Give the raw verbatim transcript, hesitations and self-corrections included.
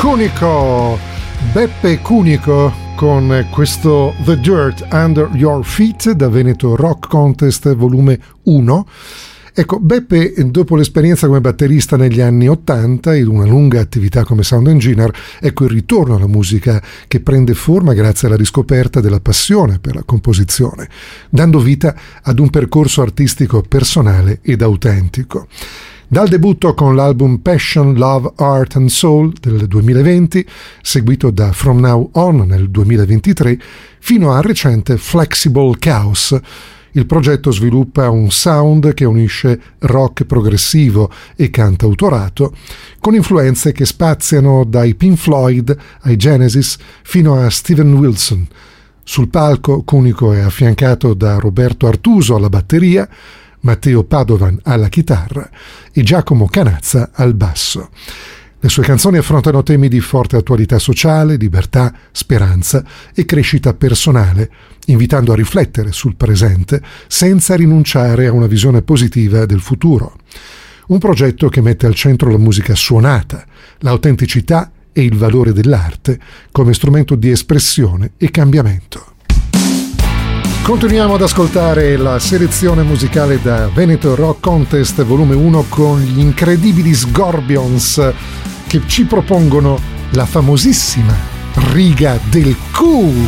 Cunico, Beppe Cunico con questo The Dirt Under Your Feet da Veneto Rock Contest volume uno. Ecco, Beppe, dopo l'esperienza come batterista negli anni ottanta ed una lunga attività come sound engineer, ecco il ritorno alla musica che prende forma grazie alla riscoperta della passione per la composizione, dando vita ad un percorso artistico personale ed autentico. Dal debutto con l'album Passion, Love, Art and Soul del duemilaventi, seguito da From Now On nel duemilaventitré, fino al recente Flexible Chaos, il progetto sviluppa un sound che unisce rock progressivo e cantautorato, con influenze che spaziano dai Pink Floyd ai Genesis fino a Steven Wilson. Sul palco Cunico è affiancato da Roberto Artuso alla batteria, Matteo Padovan alla chitarra e Giacomo Canazza al basso. Le sue canzoni affrontano temi di forte attualità sociale, libertà, speranza e crescita personale, invitando a riflettere sul presente senza rinunciare a una visione positiva del futuro. Un progetto che mette al centro la musica suonata, l'autenticità e il valore dell'arte come strumento di espressione e cambiamento. Continuiamo ad ascoltare la selezione musicale da Veneto Rock Contest volume uno con gli incredibili Scorpions che ci propongono la famosissima riga del Q.